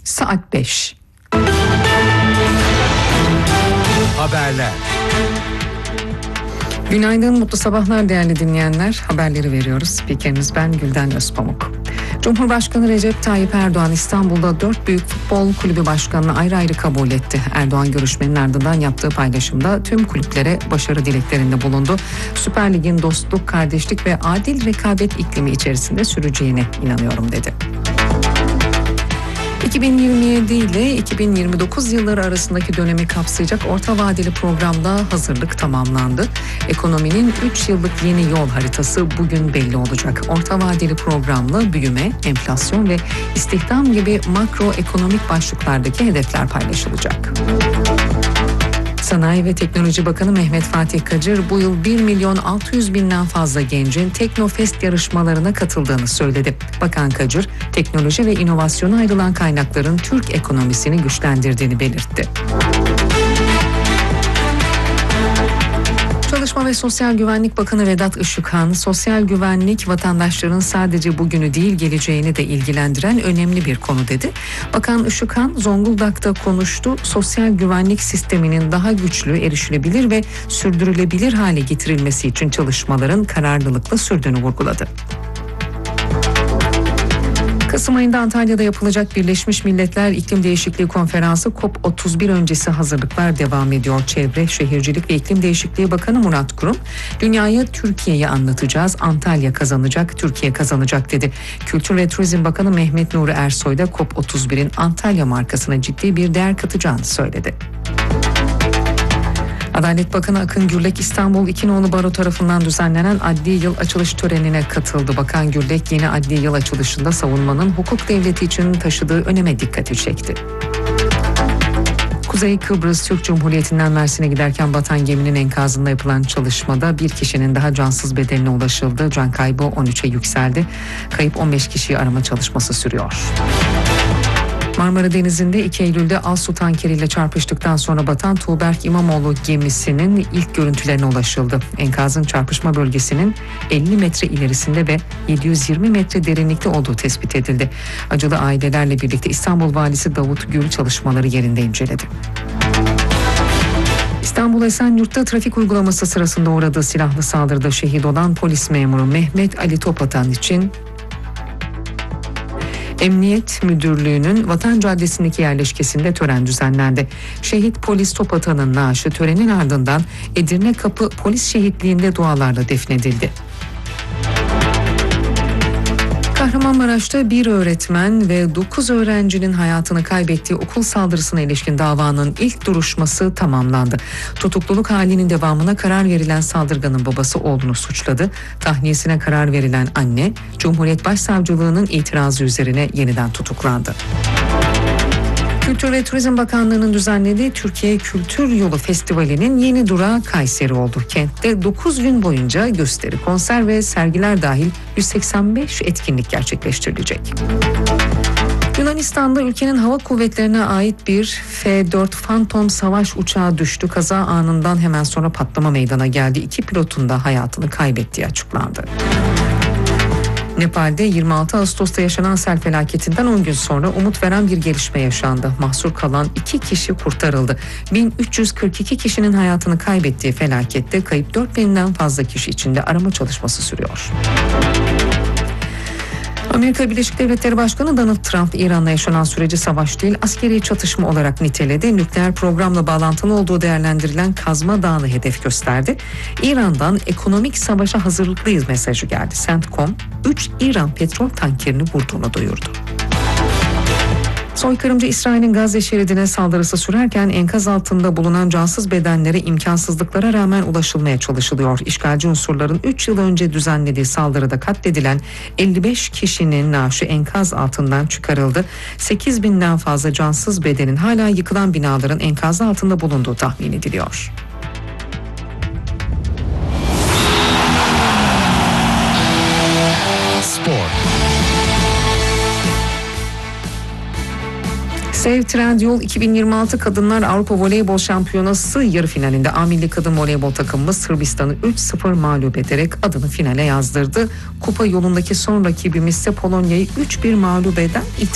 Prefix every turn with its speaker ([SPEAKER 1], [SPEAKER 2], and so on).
[SPEAKER 1] saat 5.
[SPEAKER 2] Haberler.
[SPEAKER 1] Günaydın, mutlu sabahlar değerli dinleyenler. Haberleri veriyoruz. Spikeriniz ben Gülden Özpamuk. Cumhurbaşkanı Recep Tayyip Erdoğan İstanbul'da 4 büyük futbol kulübü başkanını ayrı ayrı kabul etti. Erdoğan görüşmenin ardından yaptığı paylaşımda tüm kulüplere başarı dileklerinde bulundu. Süper Lig'in dostluk, kardeşlik ve adil rekabet iklimi içerisinde süreceğine inanıyorum dedi. 2027 ile 2029 yılları arasındaki dönemi kapsayacak orta vadeli programda hazırlık tamamlandı. Ekonominin 3 yıllık yeni yol haritası bugün belli olacak. Orta vadeli programla büyüme, enflasyon ve istihdam gibi makroekonomik başlıklardaki hedefler paylaşılacak. Sanayi ve Teknoloji Bakanı Mehmet Fatih Kacır bu yıl 1.600.000'den fazla gencin Teknofest yarışmalarına katıldığını söyledi. Bakan Kacır, teknoloji ve inovasyona ayrılan kaynakların Türk ekonomisini güçlendirdiğini belirtti. Çalışma ve Sosyal Güvenlik Bakanı Vedat Işıkhan, sosyal güvenlik vatandaşların sadece bugünü değil geleceğini de ilgilendiren önemli bir konu dedi. Bakan Işıkhan, Zonguldak'ta konuştu. Sosyal güvenlik sisteminin daha güçlü, erişilebilir ve sürdürülebilir hale getirilmesi için çalışmaların kararlılıkla sürdüğünü vurguladı. Kasım ayında Antalya'da yapılacak Birleşmiş Milletler İklim Değişikliği Konferansı COP31 öncesi hazırlıklar devam ediyor. Çevre, Şehircilik ve İklim Değişikliği Bakanı Murat Kurum, dünyaya Türkiye'yi anlatacağız, Antalya kazanacak, Türkiye kazanacak dedi. Kültür ve Turizm Bakanı Mehmet Nuri Ersoy da COP31'in Antalya markasına ciddi bir değer katacağını söyledi. Adalet Bakanı Akın Gürlek İstanbul İkinoğlu Baro tarafından düzenlenen adli yıl açılış törenine katıldı. Bakan Gürlek yeni adli yıl açılışında savunmanın hukuk devleti için taşıdığı öneme dikkati çekti. Kuzey Kıbrıs Türk Cumhuriyeti'nden Mersin'e giderken batan geminin enkazında yapılan çalışmada bir kişinin daha cansız bedenine ulaşıldı. Can kaybı 13'e yükseldi. Kayıp 15 kişiyi arama çalışması sürüyor. Marmara Denizi'nde 2 Eylül'de Alsu tankeriyle çarpıştıktan sonra batan Tuğberk İmamoğlu gemisinin ilk görüntülerine ulaşıldı. Enkazın çarpışma bölgesinin 50 metre ilerisinde ve 720 metre derinlikte olduğu tespit edildi. Acılı ailelerle birlikte İstanbul Valisi Davut Gül çalışmaları yerinde inceledi. İstanbul Esenyurt'ta trafik uygulaması sırasında uğradığı silahlı saldırıda şehit olan polis memuru Mehmet Ali Topatan için Emniyet Müdürlüğü'nün Vatan Caddesi'ndeki yerleşkesinde tören düzenlendi. Şehit polis Topatan'ın naaşı törenin ardından Edirne Kapı Polis Şehitliği'nde dualarla defnedildi. Kahramanmaraş'ta bir öğretmen ve 9 öğrencinin hayatını kaybettiği okul saldırısına ilişkin davanın ilk duruşması tamamlandı. Tutukluluk halinin devamına karar verilen saldırganın babası oğlunu suçladı. Tahliyesine karar verilen anne, Cumhuriyet Başsavcılığı'nın itirazı üzerine yeniden tutuklandı. Kültür ve Turizm Bakanlığı'nın düzenlediği Türkiye Kültür Yolu Festivali'nin yeni durağı Kayseri oldu. Kentte 9 gün boyunca gösteri, konser ve sergiler dahil 185 etkinlik gerçekleştirilecek. Yunanistan'da ülkenin hava kuvvetlerine ait bir F-4 Phantom savaş uçağı düştü. Kaza anından hemen sonra patlama meydana geldi. 2 pilotun da hayatını kaybettiği açıklandı. Nepal'de 26 Ağustos'ta yaşanan sel felaketinden 10 gün sonra umut veren bir gelişme yaşandı. Mahsur kalan 2 kişi kurtarıldı. 1342 kişinin hayatını kaybettiği felakette kayıp 4000'den fazla kişi içinde arama çalışması sürüyor. Amerika Birleşik Devletleri Başkanı Donald Trump, İran'la yaşanan süreci savaş değil, askeri çatışma olarak niteledi. Nükleer programla bağlantılı olduğu değerlendirilen Kazma Dağı'nı hedef gösterdi. İran'dan ekonomik savaşa hazırlıklıyız mesajı geldi. CENTCOM, 3 İran petrol tankerini vurduğunu duyurdu. Soykırımcı İsrail'in Gazze şeridine saldırısı sürerken enkaz altında bulunan cansız bedenlere imkansızlıklara rağmen ulaşılmaya çalışılıyor. İşgalci unsurların 3 yıl önce düzenlediği saldırıda katledilen 55 kişinin naaşı enkaz altından çıkarıldı. 8.000'den fazla cansız bedenin hala yıkılan binaların enkazı altında bulunduğu tahmin ediliyor.
[SPEAKER 2] Spor.
[SPEAKER 1] Sev Trendyol 2026 Kadınlar Avrupa Voleybol Şampiyonası yarı finalinde A Milli Kadın Voleybol takımımız Sırbistan'ı 3-0 mağlup ederek adını finale yazdırdı. Kupa yolundaki son rakibimiz ise Polonya'yı 3-1 mağlup eden